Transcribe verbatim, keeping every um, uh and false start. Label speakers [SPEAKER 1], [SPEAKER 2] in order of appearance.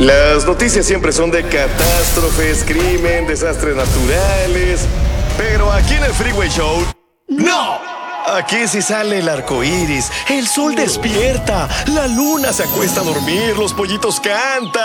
[SPEAKER 1] Las noticias siempre son de catástrofes, crimen, desastres naturales. Pero aquí en el Freeway Show, ¡no! Aquí sí sale el arco iris, el sol despierta, la luna se acuesta a dormir, los pollitos cantan.